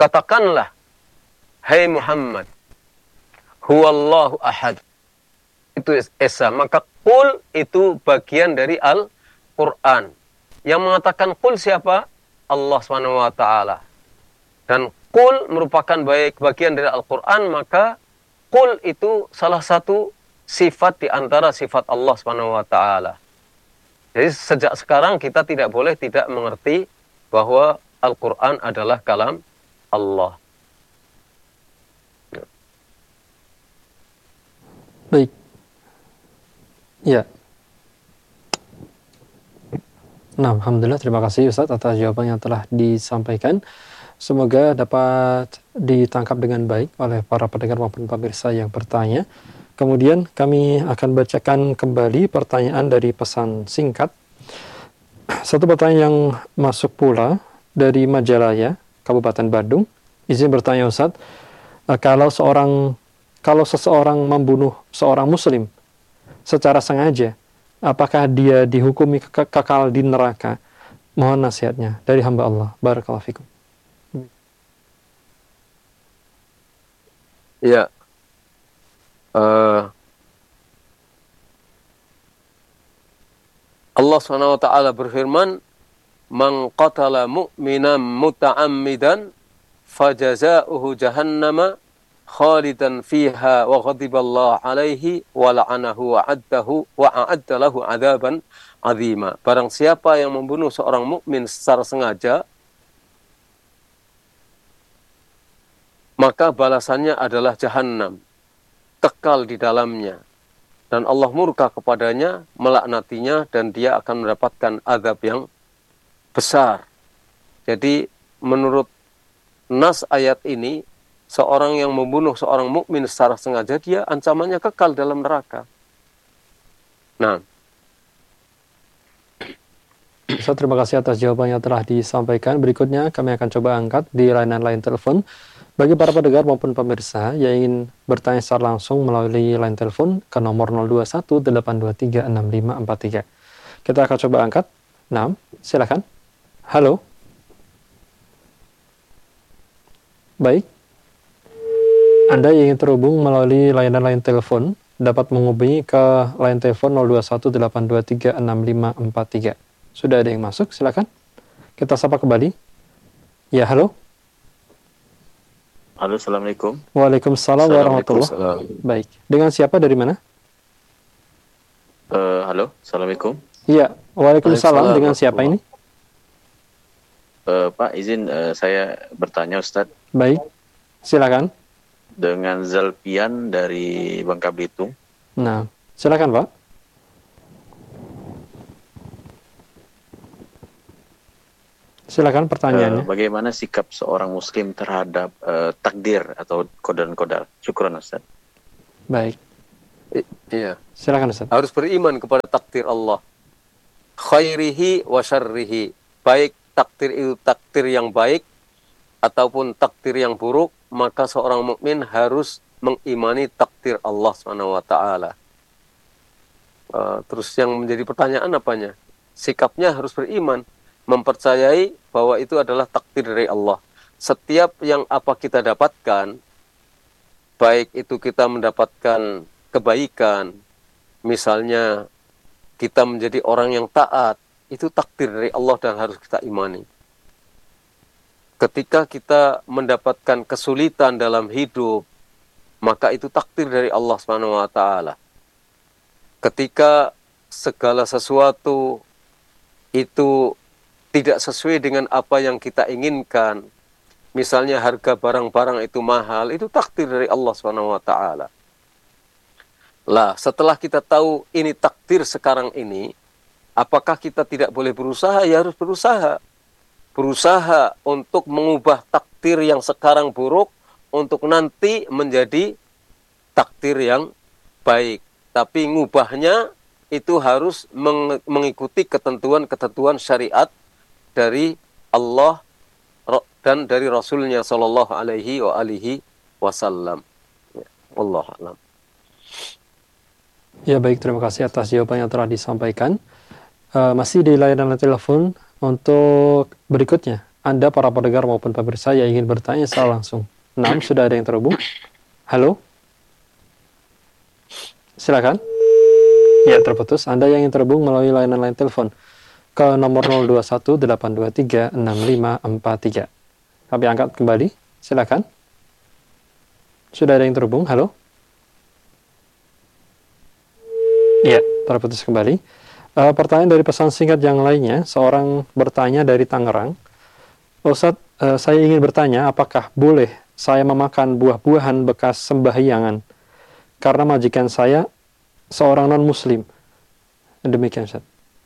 Katakanlah, hai Muhammad, huwallahu ahad. Itu esa. Maka qul itu bagian dari Al-Quran. Yang mengatakan qul siapa? Allah SWT. Dan qul merupakan bagian dari Al-Quran, maka qul itu salah satu sifat di antara sifat Allah SWT. Jadi sejak sekarang kita tidak boleh tidak mengerti bahwa Al-Quran adalah kalam Allah. Baik. Ya. Nah, alhamdulillah, terima kasih Ustaz atas jawaban yang telah disampaikan. Semoga dapat ditangkap dengan baik oleh para pendengar maupun pemirsa yang bertanya. Kemudian kami akan bacakan kembali pertanyaan dari pesan singkat. Satu pertanyaan yang masuk pula dari Majalaya, Kabupaten Bandung. Izin bertanya Ustaz, kalau seseorang membunuh seorang muslim secara sengaja, apakah dia dihukumi kekal di neraka? Mohon nasihatnya dari hamba Allah. Barakallahu fikum. Ya. Allah SWT berfirman, "Man qatala mu'minan muta'ammidan fajaza'uhu jahannama khalidan fiha wa ghadiballahu alaihi wa la'anahu wa a'adda lahu 'adaban 'azima." Barang siapa yang membunuh seorang mukmin secara sengaja, maka balasannya adalah jahannam, kekal di dalamnya, dan Allah murka kepadanya, melaknatinya, dan dia akan mendapatkan azab yang besar. Jadi menurut nas ayat ini, seorang yang membunuh seorang mukmin secara sengaja, dia ancamannya kekal dalam neraka. Nah, Ustaz, terima kasih atas jawaban yang telah disampaikan. Berikutnya kami akan coba angkat di layanan telepon. Bagi para pendengar maupun pemirsa yang ingin bertanya secara langsung melalui line telepon ke nomor 0218236543. Kita akan coba angkat. Nah, silakan. Halo. Baik. Anda yang ingin terhubung melalui layanan telepon dapat menghubungi ke line telepon 0218236543. Sudah ada yang masuk, silakan. Kita sapa kembali. Ya, halo. Halo, Assalamualaikum. Waalaikumsalam warahmatullahi. Baik. Dengan siapa, dari mana? Halo, Assalamualaikum. Iya, waalaikumsalam. Dengan siapa ini? Pak, izin saya bertanya, Ustadz. Baik, silakan. Dengan Zalpian dari Bangka Belitung. Nah, silakan Pak. Silakan pertanyaannya. Bagaimana sikap seorang muslim terhadap takdir atau qadar? Syukran Ustaz. Baik. Iya. Silakan Ustaz. Harus beriman kepada takdir Allah. Khairihi wa syarrihi. Baik takdir itu takdir yang baik ataupun takdir yang buruk, maka seorang mukmin harus mengimani takdir Allah SWT. Terus yang menjadi pertanyaan apanya? Sikapnya harus beriman, mempercayai bahwa itu adalah takdir dari Allah. Setiap yang apa kita dapatkan, baik itu kita mendapatkan kebaikan, misalnya kita menjadi orang yang taat, itu takdir dari Allah dan harus kita imani. Ketika kita mendapatkan kesulitan dalam hidup, maka itu takdir dari Allah SWT. Ketika segala sesuatu itu tidak sesuai dengan apa yang kita inginkan, misalnya harga barang-barang itu mahal, itu takdir dari Allah SWT. Lah, setelah kita tahu ini takdir sekarang ini, apakah kita tidak boleh berusaha? Ya harus berusaha. Berusaha untuk mengubah takdir yang sekarang buruk untuk nanti menjadi takdir yang baik. Tapi ngubahnya itu harus mengikuti ketentuan-ketentuan syariat dari Allah dan dari Rasulnya Shallallahu Alaihi Wasallam. Wallahu a'lam. Ya, baik, terima kasih atas jawaban yang telah disampaikan. Masih di layanan telepon untuk berikutnya Anda para pendengar maupun pemirsa yang ingin bertanya secara langsung. 6, sudah ada yang terhubung. Halo? Silakan. Ya, terputus. Anda yang ingin terhubung melalui layanan line telepon ke nomor 0218236543. Kami angkat kembali. Silakan. Sudah ada yang terhubung. Halo? Ya, terputus kembali. Pertanyaan dari pesan singkat yang lainnya, seorang bertanya dari Tangerang. Ustadz, saya ingin bertanya, apakah boleh saya memakan buah-buahan bekas sembahyangan? Karena majikan saya seorang non-muslim. Demikian, Ustadz.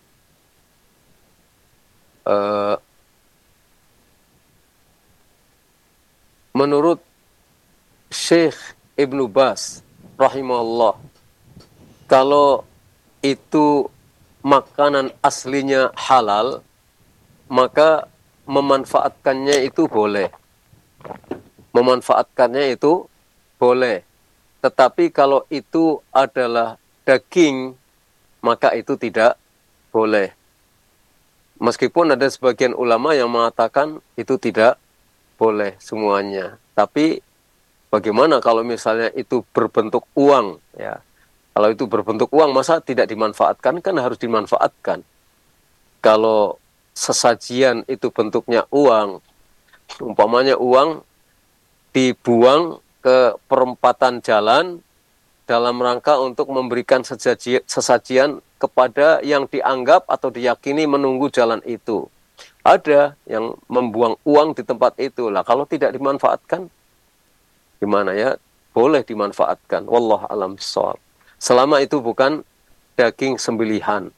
Menurut Syekh Ibnu Baz rahimahullah, kalau itu makanan aslinya halal, maka memanfaatkannya itu boleh. Memanfaatkannya itu boleh. Tetapi kalau itu adalah daging, maka itu tidak boleh. Meskipun ada sebagian ulama yang mengatakan itu tidak boleh semuanya. Tapi bagaimana kalau misalnya itu berbentuk uang, ya? Kalau itu berbentuk uang, masa tidak dimanfaatkan? Kan harus dimanfaatkan. Kalau sesajian itu bentuknya uang, umpamanya uang dibuang ke perempatan jalan dalam rangka untuk memberikan sesajian kepada yang dianggap atau diyakini menunggu jalan itu. Ada yang membuang uang di tempat itu. Lah kalau tidak dimanfaatkan, gimana ya? Boleh dimanfaatkan. Wallahu a'lam bishawab. Selama itu bukan daging sembelihan.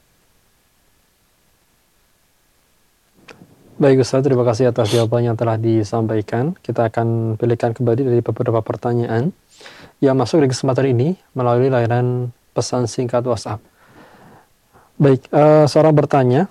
Baik Ustaz, terima kasih atas jawaban yang telah disampaikan. Kita akan pilihkan kembali dari beberapa pertanyaan yang masuk di kesempatan ini melalui layanan pesan singkat WhatsApp. Baik, seorang bertanya.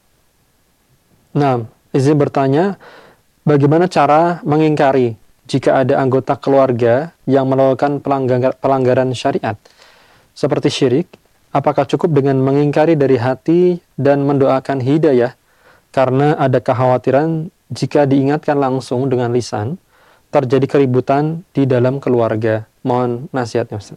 Nah, izin bertanya, bagaimana cara mengingkari jika ada anggota keluarga yang melakukan pelanggaran syariat seperti syirik? Apakah cukup dengan mengingkari dari hati dan mendoakan hidayah? Karena ada kekhawatiran jika diingatkan langsung dengan lisan, terjadi keributan di dalam keluarga. Mohon nasihatnya, Ustaz.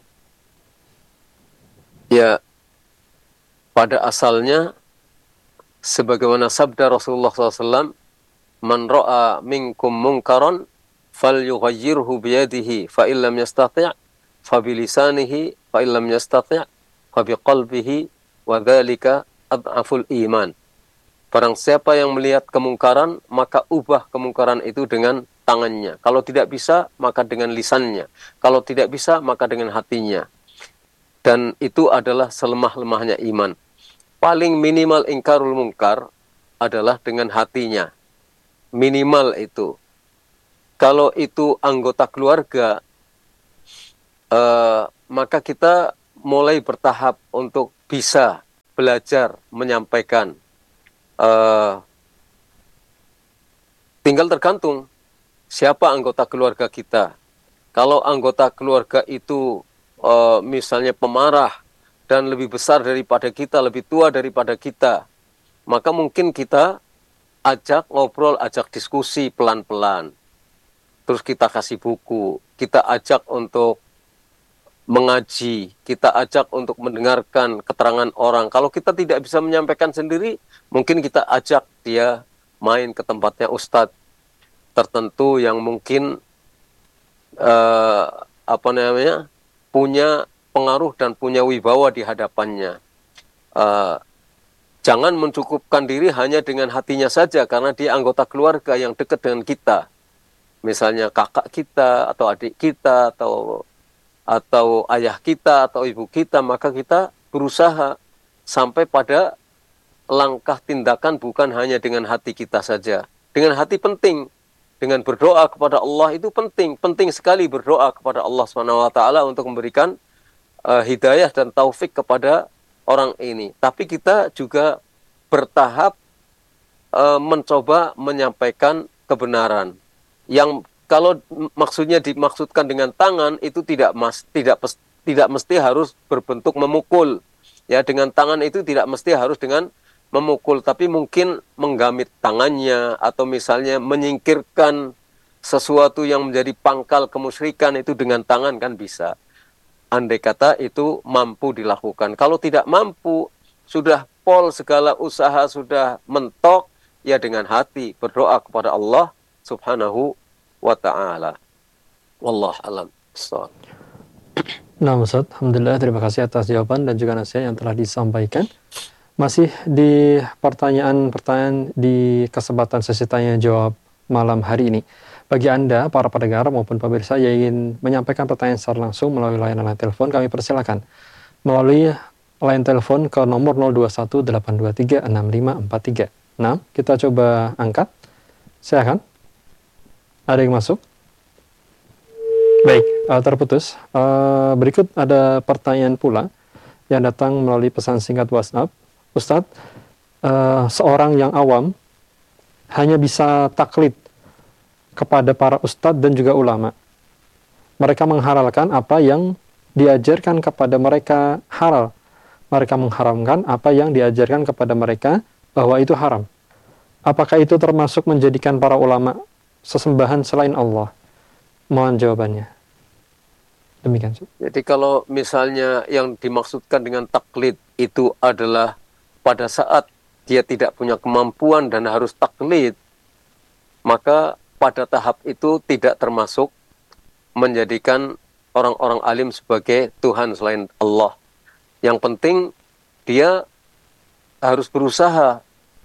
Ya, pada asalnya sebagaimana sabda Rasulullah SAW, "Man ra'a minkum munkaran falyughayyirhu biyadihi, fa illam yastati' fa bilisanihi, fa illam yastati' fa biqalbihi, wa dzalika adhaful iman." Barang siapa yang melihat kemungkaran, maka ubah kemungkaran itu dengan tangannya. Kalau tidak bisa, maka dengan lisannya. Kalau tidak bisa, maka dengan hatinya. Dan itu adalah selemah-lemahnya iman. Paling minimal ingkarul mungkar adalah dengan hatinya. Minimal itu. Kalau itu anggota keluarga, maka kita mulai bertahap untuk bisa belajar menyampaikan. Tinggal tergantung siapa anggota keluarga kita. Kalau anggota keluarga itu misalnya pemarah dan lebih besar daripada kita, lebih tua daripada kita, maka mungkin kita ajak ngobrol, ajak diskusi pelan-pelan. Terus kita kasih buku, kita ajak untuk mengaji, kita ajak untuk mendengarkan keterangan orang. Kalau kita tidak bisa menyampaikan sendiri, mungkin kita ajak dia main ke tempatnya ustadz tertentu yang mungkin punya pengaruh dan punya wibawa di hadapannya. Jangan mencukupkan diri hanya dengan hatinya saja, karena dia anggota keluarga yang dekat dengan kita. Misalnya kakak kita, atau adik kita, atau ayah kita, atau ibu kita, maka kita berusaha sampai pada langkah tindakan bukan hanya dengan hati kita saja. Dengan hati penting, dengan berdoa kepada Allah itu penting. Penting sekali berdoa kepada Allah SWT untuk memberikan hidayah dan taufik kepada orang ini. Tapi kita juga bertahap mencoba menyampaikan kebenaran. Yang kalau maksudnya dimaksudkan dengan tangan itu tidak mesti harus berbentuk memukul. Ya, dengan tangan itu tidak mesti harus dengan memukul, tapi mungkin menggamit tangannya atau misalnya menyingkirkan sesuatu yang menjadi pangkal kemusyrikan itu dengan tangan kan bisa. Andai kata itu mampu dilakukan. Kalau tidak mampu, sudah pol segala usaha sudah mentok, ya dengan hati berdoa kepada Allah Subhanahu wa ta'ala. Wallah alam. Nah Ustaz, Alhamdulillah terima kasih atas jawaban dan juga nasihat yang telah disampaikan. Masih di pertanyaan-pertanyaan di kesempatan sesi tanya jawab malam hari ini. Bagi Anda, para pendengar maupun pemirsa yang ingin menyampaikan pertanyaan secara langsung melalui layanan telepon, kami persilakan melalui line telepon ke nomor 0218236543. Nah, kita coba angkat. Silakan. Ada yang masuk? Baik, terputus. Berikut ada pertanyaan pula yang datang melalui pesan singkat WhatsApp. Ustadz, seorang yang awam hanya bisa taklid kepada para ustadz dan juga ulama. Mereka menghalalkan apa yang diajarkan kepada mereka halal. Mereka mengharamkan apa yang diajarkan kepada mereka bahwa itu haram. Apakah itu termasuk menjadikan para ulama sesembahan selain Allah? Mohon jawabannya. Demikian. Jadi kalau misalnya yang dimaksudkan dengan taklid itu adalah pada saat dia tidak punya kemampuan dan harus taklid, maka pada tahap itu tidak termasuk menjadikan orang-orang alim sebagai Tuhan selain Allah. Yang penting dia harus berusaha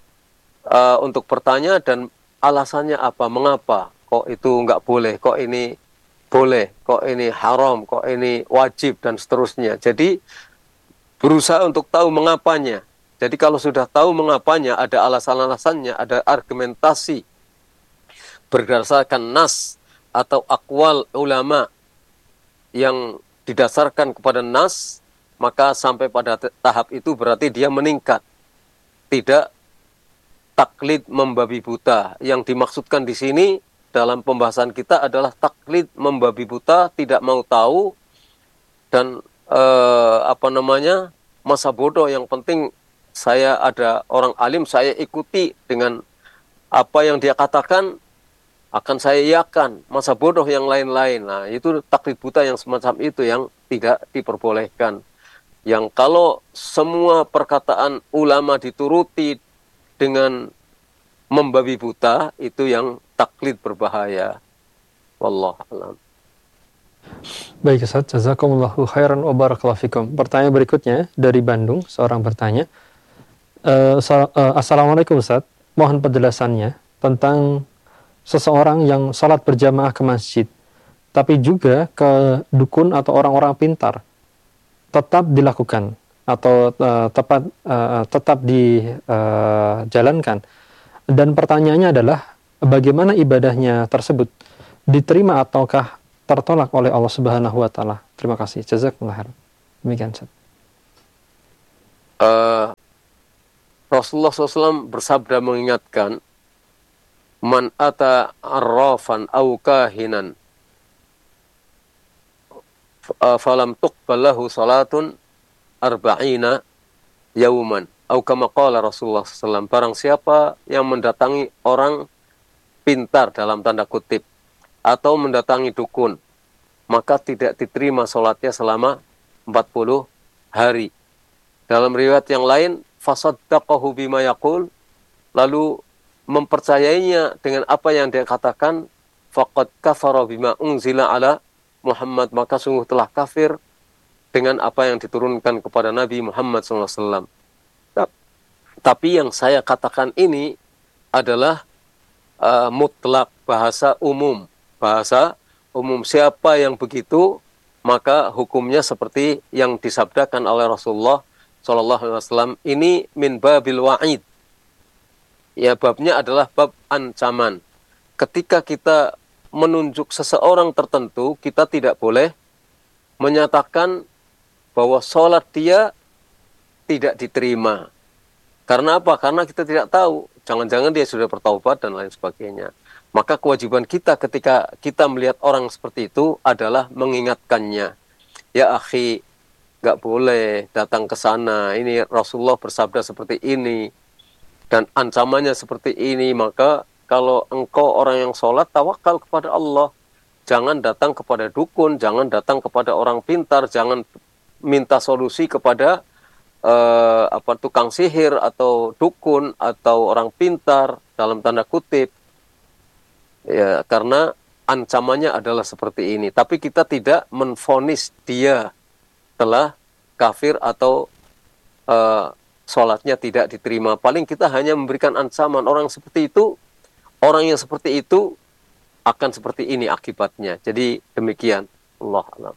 untuk bertanya dan alasannya apa, mengapa kok itu nggak boleh, kok ini boleh, kok ini haram, kok ini wajib, dan seterusnya. Jadi berusaha untuk tahu mengapanya. Jadi kalau sudah tahu mengapanya, ada alasan-alasannya, ada argumentasi berdasarkan nas atau akwal ulama yang didasarkan kepada nas, maka sampai pada tahap itu berarti dia meningkat. Tidak taklid membabi buta. Yang dimaksudkan di sini dalam pembahasan kita adalah taklid membabi buta, tidak mau tahu dan masa bodoh. Yang penting saya ada orang alim, saya ikuti dengan apa yang dia katakan, akan saya iakan. Masa bodoh yang lain-lain. Nah, itu taklid buta yang semacam itu yang tidak diperbolehkan. Yang kalau semua perkataan ulama dituruti dengan membabi buta, itu yang taklid berbahaya. Wallahu a'lam. Baik Ustaz, jazakumullahu khairan wa barakallahu fikum. Pertanyaan berikutnya dari Bandung, seorang bertanya, Assalamualaikum Ustaz, mohon penjelasannya tentang seseorang yang salat berjamaah ke masjid, tapi juga ke dukun atau orang-orang pintar, tetap dilakukan atau tetap dijalankan. Dan pertanyaannya adalah, bagaimana ibadahnya tersebut? Diterima ataukah tertolak oleh Allah Subhanahu wa Ta'ala? Terima kasih. Jazakumullah khairan. Demikian Ustaz. Rasulullah SAW bersabda mengingatkan, man ata arrafan au kahinan falam tuqbalahu salatun arba'ina yauman au kama qala Rasulullah SAW. Barang siapa yang mendatangi orang pintar dalam tanda kutip atau mendatangi dukun, maka tidak diterima salatnya selama 40 hari. Dalam riwayat yang lain, fasaddaqahu bima yaqul, lalu mempercayainya dengan apa yang dia katakan, faqad kafara bima unzila ala Muhammad, maka sungguh telah kafir dengan apa yang diturunkan kepada Nabi Muhammad SAW. Tapi yang saya katakan ini adalah mutlak, bahasa umum. Bahasa umum, siapa yang begitu, maka hukumnya seperti yang disabdakan oleh Rasulullah SAW. Ini min babil wa'id. Ya, babnya adalah bab ancaman. Ketika kita menunjuk seseorang tertentu, kita tidak boleh menyatakan bahwa sholat dia tidak diterima. Karena apa? Karena kita tidak tahu. Jangan-jangan dia sudah bertaubat dan lain sebagainya. Maka kewajiban kita ketika kita melihat orang seperti itu adalah mengingatkannya. Ya akhi, nggak boleh datang ke sana. Ini Rasulullah bersabda seperti ini. dan ancamannya seperti ini, maka kalau engkau orang yang sholat, tawakal kepada Allah. Jangan datang kepada dukun, jangan datang kepada orang pintar, jangan minta solusi kepada tukang sihir atau dukun atau orang pintar dalam tanda kutip. Ya, karena ancamannya adalah seperti ini. Tapi kita tidak menvonis dia telah kafir atau sholatnya tidak diterima. Paling kita hanya memberikan ancaman orang yang seperti itu akan seperti ini akibatnya. Jadi demikian. Allah alam.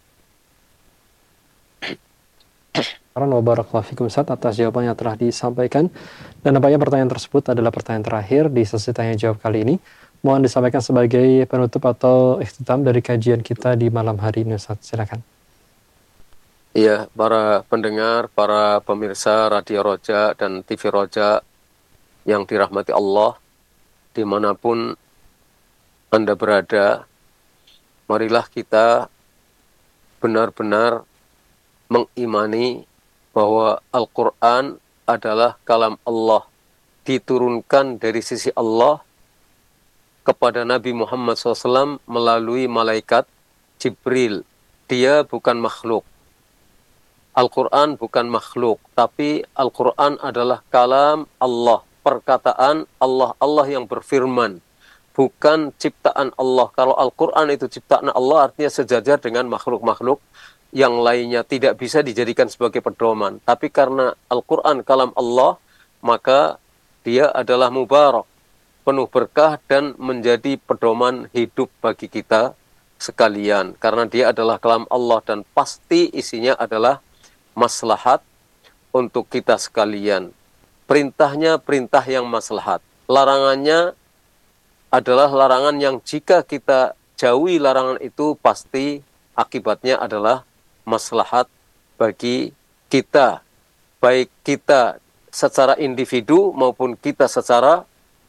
Barakallahu fikum Ustaz atas jawaban yang telah disampaikan. Dan nampaknya pertanyaan tersebut adalah pertanyaan terakhir di sesi tanya jawab kali ini. Mohon disampaikan sebagai penutup atau ikhtitam dari kajian kita di malam hari ini Ustaz. Silakan. Iya, para pendengar, para pemirsa Radio Roja dan TV Roja yang dirahmati Allah, dimanapun Anda berada, marilah kita benar-benar mengimani bahwa Al-Quran adalah kalam Allah, diturunkan dari sisi Allah kepada Nabi Muhammad SAW melalui malaikat Jibril. Dia bukan makhluk. Al-Quran bukan makhluk, tapi Al-Quran adalah kalam Allah, perkataan Allah, Allah yang berfirman, bukan ciptaan Allah. Kalau Al-Quran itu ciptaan Allah, artinya sejajar dengan makhluk-makhluk yang lainnya, tidak bisa dijadikan sebagai pedoman. Tapi karena Al-Quran kalam Allah, maka dia adalah mubarak, penuh berkah dan menjadi pedoman hidup bagi kita sekalian. Karena dia adalah kalam Allah dan pasti isinya adalah maslahat untuk kita sekalian. Perintahnya perintah yang maslahat. Larangannya adalah larangan yang jika kita jauhi larangan itu pasti akibatnya adalah maslahat bagi kita. Baik kita secara individu maupun kita secara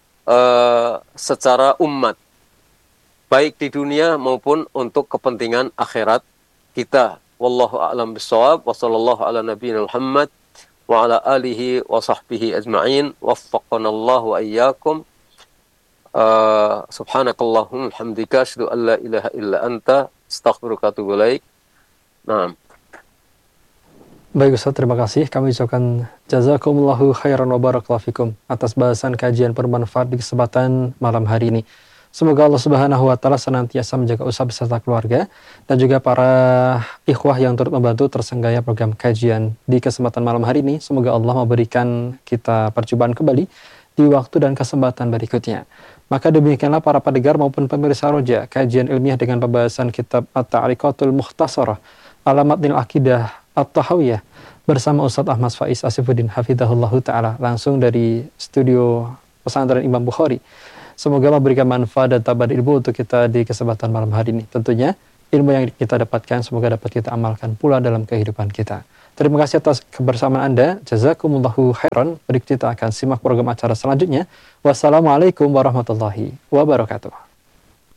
umat. Baik di dunia maupun untuk kepentingan akhirat kita. Wallahu a'lam bissawab wa sallallahu ala nabiyina Muhammad wa ala alihi wa sahbihi ajma'in waffaqanallahu wa iyyakum. Subhanakallahumma hamdika asyhadu an la ilaha illa anta astaghfiruka wa atubu ilaik. Naam. Baik Ustaz, terima kasih. Kami ucapkan jazakumullahu khairan wa barakallahu fikum atas bahasan kajian bermanfaat di kesempatan malam hari ini. Semoga Allah Subhanahu wa taala senantiasa menjaga usaha beserta keluarga dan juga para ikhwah yang turut membantu tersenggaya program kajian di kesempatan malam hari ini. Semoga Allah memberikan kita percobaan kembali di waktu dan kesempatan berikutnya. Maka demikianlah para pendengar maupun pemirsa Roja, kajian ilmiah dengan pembahasan kitab At-Ta'liqatul Mukhtasarah ala Matnil Aqidah At-Tahawiyah bersama Ustaz Ahmad Faiz Asifuddin hafizahullahu taala langsung dari studio pesantren Imam Bukhari. Semoga memberikan manfaat dan tambahan ilmu untuk kita di kesempatan malam hari ini. Tentunya ilmu yang kita dapatkan semoga dapat kita amalkan pula dalam kehidupan kita. Terima kasih atas kebersamaan Anda. Jazakumullahu khairan. Berikut kita akan simak program acara selanjutnya. Wassalamualaikum warahmatullahi wabarakatuh.